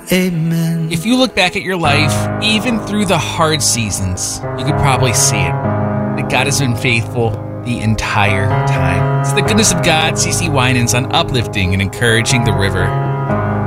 Amen. If you look back at your life, even through the hard seasons, you could probably see it. That God has been faithful the entire time. It's the goodness of God. CeCe Winans on Uplifting and Encouraging the River.